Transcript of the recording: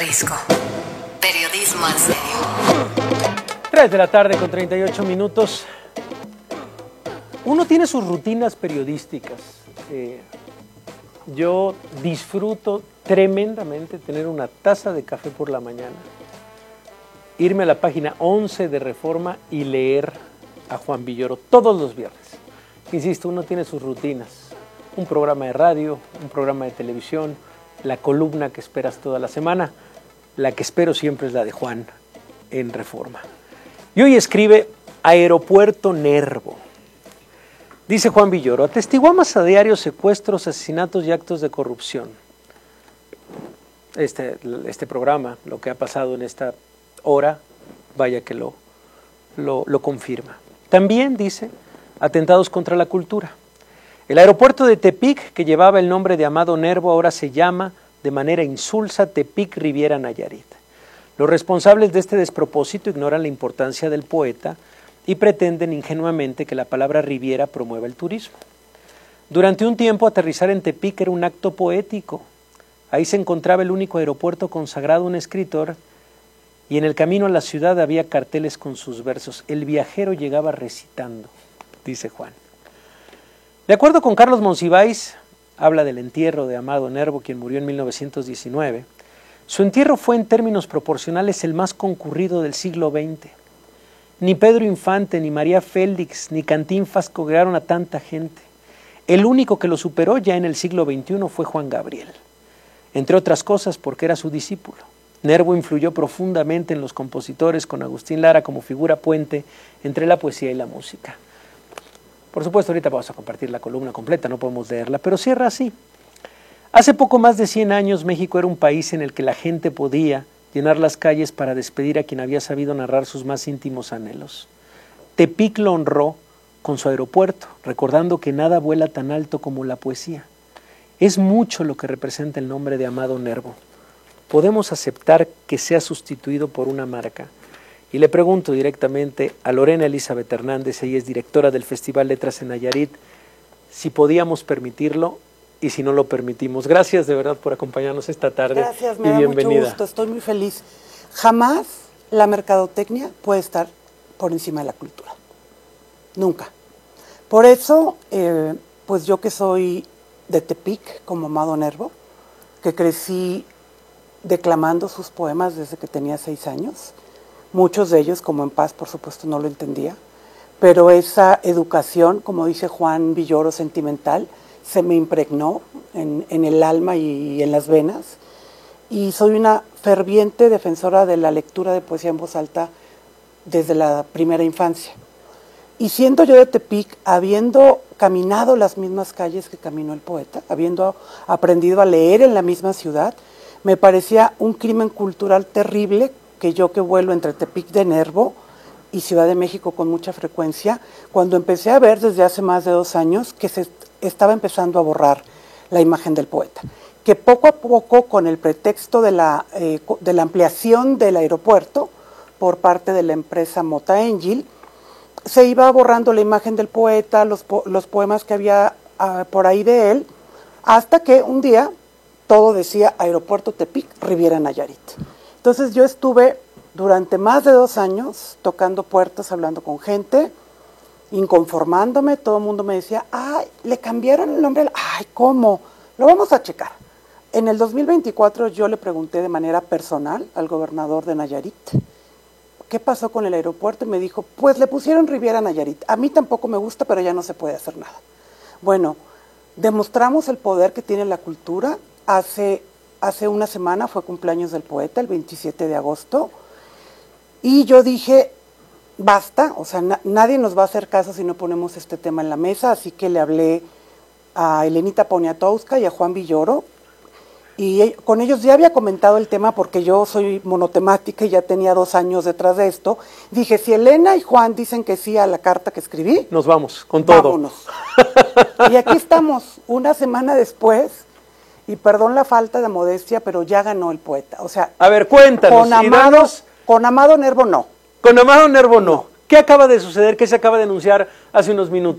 Risco. Periodismo en serio. 3 de la tarde con 38 minutos. Uno tiene sus rutinas periodísticas. Yo disfruto tremendamente tener una taza de café por la mañana, irme a la página 11 de Reforma y leer a Juan Villoro todos los viernes. Insisto, uno tiene sus rutinas. Un programa de radio, un programa de televisión, la columna que esperas toda la semana. La que espero siempre es la de Juan en Reforma. Y hoy escribe Aeropuerto Nervo. Dice Juan Villoro: atestiguamos a diario secuestros, asesinatos y actos de corrupción. Este programa, lo que ha pasado en esta hora, vaya que lo confirma. También dice atentados contra la cultura. El aeropuerto de Tepic, que llevaba el nombre de Amado Nervo, ahora se llama de manera insulsa Tepic Riviera Nayarit. Los responsables de este despropósito ignoran la importancia del poeta y pretenden ingenuamente que la palabra Riviera promueva el turismo. Durante un tiempo aterrizar en Tepic era un acto poético. Ahí se encontraba el único aeropuerto consagrado a un escritor y en el camino a la ciudad había carteles con sus versos. El viajero llegaba recitando, dice Juan. De acuerdo con Carlos Monsiváis, habla del entierro de Amado Nervo, quien murió en 1919. Su entierro fue en términos proporcionales el más concurrido del siglo XX. Ni Pedro Infante, ni María Félix, ni Cantinflas congregaron a tanta gente. El único que lo superó ya en el siglo XXI fue Juan Gabriel. Entre otras cosas porque era su discípulo. Nervo influyó profundamente en los compositores, con Agustín Lara como figura puente entre la poesía y la música. Por supuesto, ahorita vamos a compartir la columna completa, no podemos leerla, pero cierra así. Hace poco más de 100 años, México era un país en el que la gente podía llenar las calles para despedir a quien había sabido narrar sus más íntimos anhelos. Tepic lo honró con su aeropuerto, recordando que nada vuela tan alto como la poesía. Es mucho lo que representa el nombre de Amado Nervo. ¿Podemos aceptar que sea sustituido por una marca? Y le pregunto directamente a Lorena Elizabeth Hernández, ella es directora del Festival Letras en Nayarit, si podíamos permitirlo y si no lo permitimos. Gracias de verdad por acompañarnos esta tarde. Gracias, me da mucho gusto, estoy muy feliz. Jamás la mercadotecnia puede estar por encima de la cultura. Nunca. Por eso, pues yo que soy de Tepic, como Amado Nervo, que crecí declamando sus poemas desde que tenía 6 años, muchos de ellos, como En Paz, por supuesto, no lo entendía, pero esa educación, como dice Juan Villoro, sentimental, se me impregnó en el alma y en las venas, y soy una ferviente defensora de la lectura de poesía en voz alta desde la primera infancia. Y siendo yo de Tepic, habiendo caminado las mismas calles que caminó el poeta, habiendo aprendido a leer en la misma ciudad, me parecía un crimen cultural terrible que yo, que vuelo entre Tepic de Nervo y Ciudad de México con mucha frecuencia, cuando empecé a ver desde hace más de 2 años que se estaba empezando a borrar la imagen del poeta, que poco a poco, con el pretexto de la ampliación del aeropuerto por parte de la empresa Mota Engil, se iba borrando la imagen del poeta, los poemas que había por ahí de él, hasta que un día todo decía Aeropuerto Tepic, Riviera Nayarit. Entonces yo estuve durante más de 2 años tocando puertas, hablando con gente, inconformándome. Todo el mundo me decía, ay, le cambiaron el nombre, ay, ¿cómo? Lo vamos a checar. En el 2024 yo le pregunté de manera personal al gobernador de Nayarit, ¿qué pasó con el aeropuerto? Y me dijo, pues le pusieron Riviera Nayarit. A mí tampoco me gusta, pero ya no se puede hacer nada. Bueno, demostramos el poder que tiene la cultura. Hace una semana fue cumpleaños del poeta, el 27 de agosto, y yo dije, basta, o sea, nadie nos va a hacer caso si no ponemos este tema en la mesa, así que le hablé a Elenita Poniatowska y a Juan Villoro, y con ellos ya había comentado el tema porque yo soy monotemática y ya tenía 2 años detrás de esto. Dije, si Elena y Juan dicen que sí a la carta que escribí, nos vamos, con todo. Vámonos. Y aquí estamos, una semana después. Y perdón la falta de modestia, pero ya ganó el poeta. O sea, a ver, cuéntanos. Con Amado Nervo no. Con Amado Nervo no. ¿Qué acaba de suceder? ¿Qué se acaba de anunciar hace unos minutos?